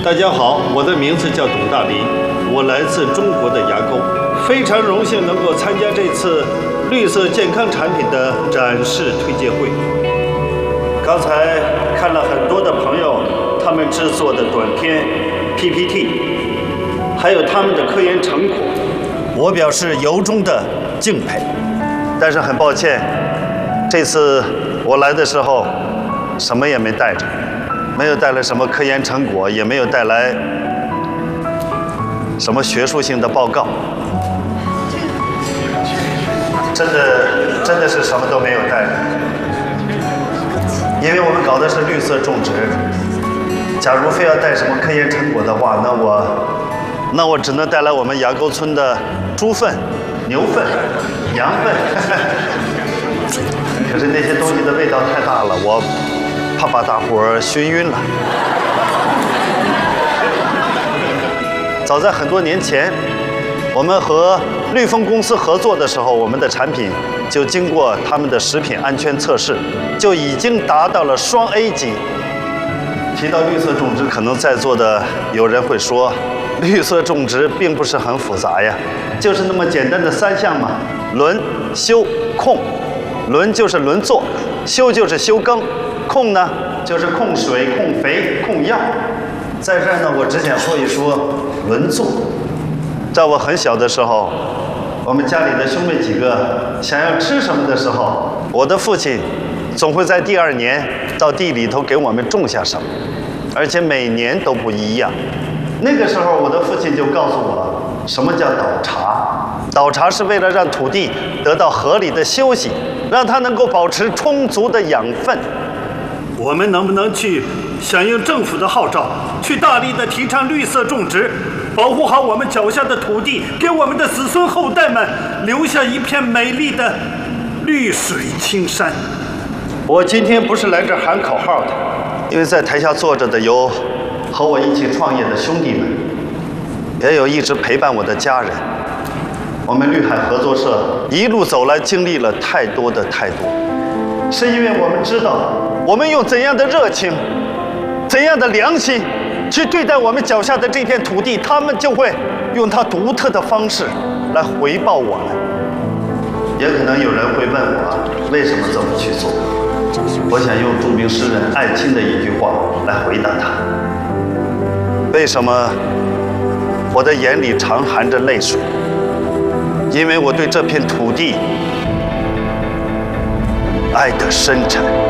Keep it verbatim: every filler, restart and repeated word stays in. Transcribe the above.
大家好，我的名字叫董大林，我来自中国的牙沟，非常荣幸能够参加这次绿色健康产品的展示推介会。刚才看了很多的朋友他们制作的短片 P P T， 还有他们的科研成果，我表示由衷的敬佩。但是很抱歉，这次我来的时候什么也没带着。没有带来什么科研成果，也没有带来什么学术性的报告，真的真的是什么都没有带的。因为我们搞的是绿色种植，假如非要带什么科研成果的话，那我那我只能带来我们牙沟村的猪粪、牛粪、羊粪。可是那些东西的味道太大了，我怕把大伙儿熏晕了。早在很多年前，我们和绿丰公司合作的时候，我们的产品就经过他们的食品安全测试，就已经达到了双 A 级。提到绿色种植，可能在座的有人会说，绿色种植并不是很复杂呀，就是那么简单的三项嘛：轮、休、控。轮就是轮作，休就是休耕。控呢，就是控水、控肥、控药。在这儿呢，我只想说一说轮作。在我很小的时候，我们家里的兄妹几个想要吃什么的时候，我的父亲总会在第二年到地里头给我们种下什么，而且每年都不一样。那个时候，我的父亲就告诉我，什么叫倒茬？倒茬是为了让土地得到合理的休息，让它能够保持充足的养分。我们能不能去响应政府的号召，去大力的提倡绿色种植，保护好我们脚下的土地，给我们的子孙后代们留下一片美丽的绿水青山？我今天不是来这儿喊口号的，因为在台下坐着的有和我一起创业的兄弟们，也有一直陪伴我的家人。我们绿海合作社一路走来，经历了太多的太多，是因为我们知道，我们用怎样的热情、怎样的良心去对待我们脚下的这片土地，他们就会用他独特的方式来回报我们。也可能有人会问我，为什么这么去做？我想用著名诗人艾青的一句话来回答他：为什么我的眼里常含着泪水？因为我对这片土地爱得深沉。